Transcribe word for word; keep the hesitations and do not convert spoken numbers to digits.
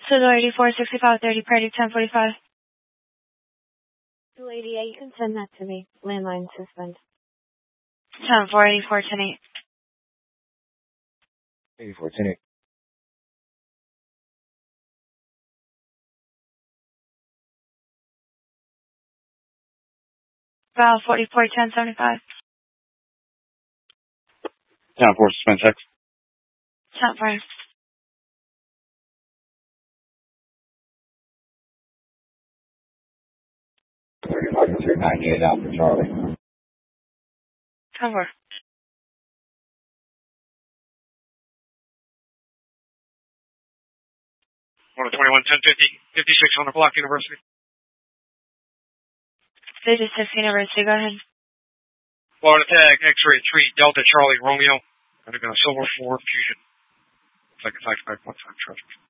Civil eighty-four, sixty-five thirty, Party ten forty-five. Civil eighty-eight, you can send that to me. Landline suspend. ten four, eighty-four, ten eight. eighty-four, ten eight. Val forty-four, ten seventy-five. ten four, suspend text. ten four. thirty-five, three ninety-eight out for Charlie. ten four. one twenty-one, ten fifty, fifty-six on the block, University. fifty-six University, go ahead. Florida tag, X-ray three, Delta Charlie Romeo. Going to go Silver four, Fusion. Second five five one five traffic.